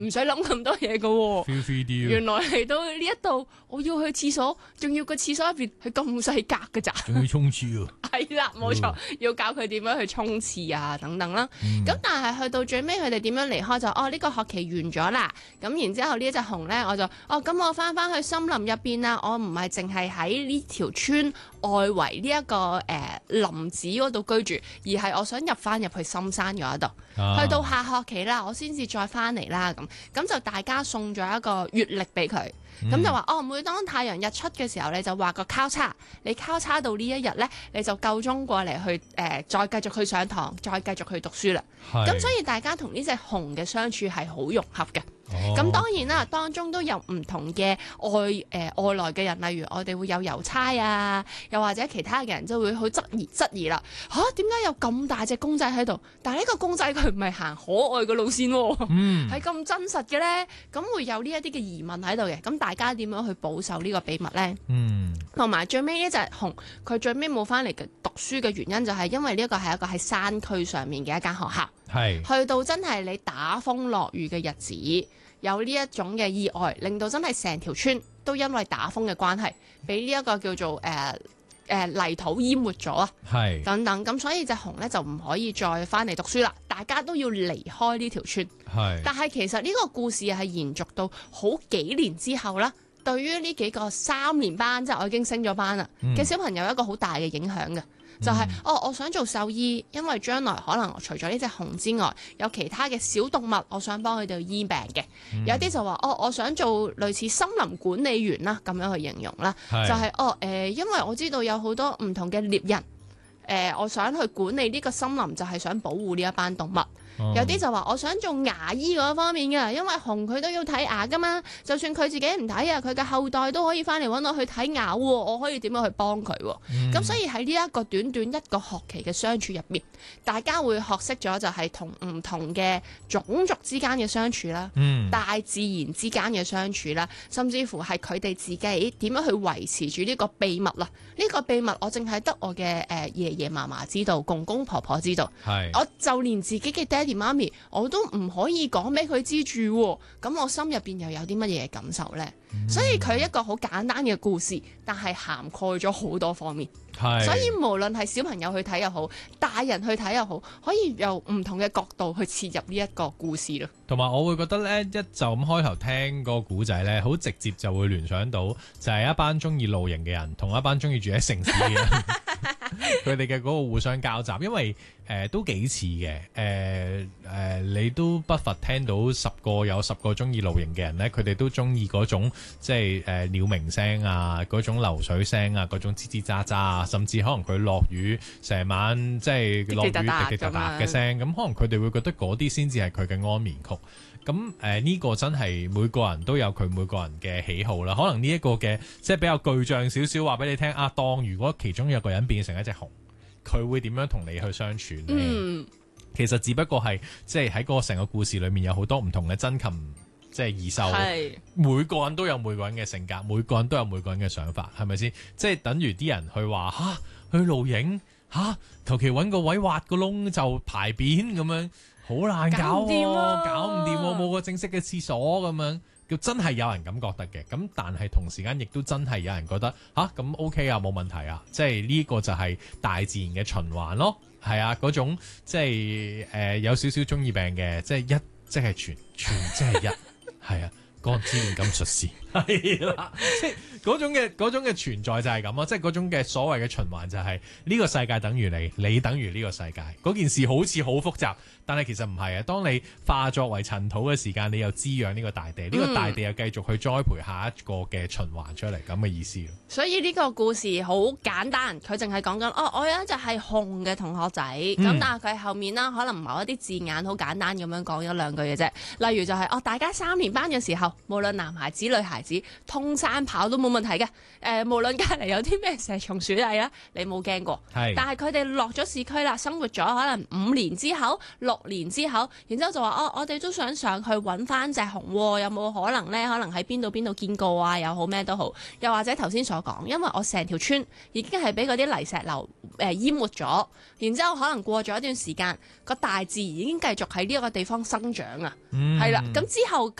唔使諗咁多嘢㗎喎。原來嚟到呢一度，我要去廁所，仲要個廁所入邊係咁細格㗎咋， 仲要沖廁啊！ 係啦，冇錯，要教佢點樣去沖廁啊等等啦。咁但係去到最尾，佢哋點樣離開就呢個學期完咗啦。咁然之後呢一隻熊咧，我就咁我翻去森林入邊啦。我唔係淨係喺呢條村外圍呢一個林子嗰度居住，而係我想入翻入去深山嗰度。去到下學期啦，我先至再翻嚟啦。咁就大家送咗一個月曆俾佢。咁就話每當太陽日出嘅時候，你就畫個交叉，你交叉到呢一日呢，你就夠鐘過嚟去再繼續去上堂，再繼續去讀書啦。咁所以大家同呢隻熊嘅相處係好融合嘅。咁當然啦，當中都有唔同嘅外來嘅人，例如我哋會有郵差啊，又或者其他嘅人就會去質疑啦。點解有咁大隻公仔喺度？但係呢個公仔佢唔係行可愛嘅路線喎，係咁真實嘅呢？咁會有呢一啲嘅疑問喺度嘅。咁大家點樣去保守呢個秘密呢？同埋最尾呢隻熊，佢最尾冇翻嚟讀書嘅原因就係因為呢一個係一個喺山區上面嘅一間學校，去到真係你打風落雨嘅日子，有呢一種嘅意外，令到真係成條村都因為打風嘅關係，俾呢一個叫做泥土淹沒咗啊，等等。咁所以隻熊咧就唔可以再翻嚟讀書啦，大家都要離開呢條村。但係其實呢個故事係延續到好幾年之後啦。對於呢幾個3年班，即係我已經升咗班啦嘅小朋友，有一個好大嘅影響嘅，就係我想做獸醫，因為將來可能除咗呢隻熊之外，有其他嘅小動物，我想幫佢哋醫病嘅。有啲就話我想做類似森林管理員啦，咁樣去形容啦，就係因為我知道有好多唔同嘅獵人，我想去管理呢個森林，就係想保護呢一班動物。有啲就話我想做牙醫嗰方面嘅，因為熊佢都要睇牙噶嘛，就算佢自己唔睇啊，佢嘅後代都可以翻嚟揾我去睇牙喎，我可以點樣去幫佢喎？咁所以喺呢一個短短一個學期嘅相處入面，大家會學識咗就係同唔同嘅種族之間嘅相處啦，大自然之間嘅相處啦，甚至乎係佢哋自己點樣去維持住呢個秘密啦。呢個秘密我淨係得我嘅爺爺嫲嫲知道，公公婆婆知道，我就連自己嘅爹哋媽咪我都唔可以講俾佢知住喎，咁我心入邊又有啲乜嘢感受呢？所以佢一個好簡單嘅故事，但係涵蓋咗好多方面。所以無論係小朋友去睇又好，大人去睇又好，可以由唔同嘅角度去切入呢一個故事咯。 同埋我會覺得呢，一就咁開頭聽個古仔呢，好直接就會聯想到就係一班中意露營嘅人同一班中意住喺城市嘅人，佢哋嘅嗰個互相交集，因為都幾似嘅。你都不乏聽到有十個中意露營嘅人呢，佢哋都中意嗰種即係鳥鳴聲啊，嗰種流水聲啊，嗰種吱吱喳喳啊，甚至可能佢落雨成晚即係落雨滴滴答答嘅聲，咁可能佢哋會覺得嗰啲先至係佢嘅安眠曲。咁呢個真係每個人都有佢每個人嘅喜好啦。可能呢一個嘅即係比較具象少少，話俾你聽啊。當如果其中有個人變成一隻熊，佢會點樣同你去相處呢？其實只不過係即係喺個成個故事裏面有好多唔同嘅珍禽，即係異獸，每個人都有每個人嘅性格，每個人都有每個人嘅想法，係咪先？即係等於啲人去話去露營求其揾個位挖個窿就排便咁樣，好難搞喎，搞唔掂喎，冇個正式嘅廁所咁樣。真係有人咁覺得嘅，咁但係同時間亦都真係有人覺得咁 OK 啊，冇問題啊，即係呢個就係大自然嘅循環咯，係啊，嗰種即係有少少中意病嘅，即係一即係全即係一，係啊，光之亂咁出事，係啦，即係嗰種嘅存在就係咁咯，即係嗰種嘅所謂嘅循環就係呢個世界等於你等於呢個世界，嗰件事好似好複雜。但係其實唔係啊！當你化作為塵土嘅時間，你又滋養呢個大地，呢個大地又繼續去栽培下一個嘅循環出嚟，咁嘅意思。 所以呢個故事好簡單，佢淨係講緊我有一隻係熊嘅同學仔，咁但係佢後面啦，可能某一啲字眼好簡單咁樣講咗兩句嘅啫。例如就係大家3年班嘅時候候，無論男孩子女孩子，通山跑都冇問題嘅。無論隔離有啲咩蛇蟲鼠蟻啦，你冇驚過。 係但係佢哋落咗市區啦，生活咗可能5年之後、6年之後，然之後就話哦，我哋都想上去揾翻隻熊喎，有冇可能呢？可能喺邊度見過啊？又好咩都好，又或者頭先所講，因為我成條村已經係俾嗰啲泥石流淹沒咗，然之後可能過咗一段時間，個大自然已經繼續喺呢一個地方生長啊，係啦、咁之後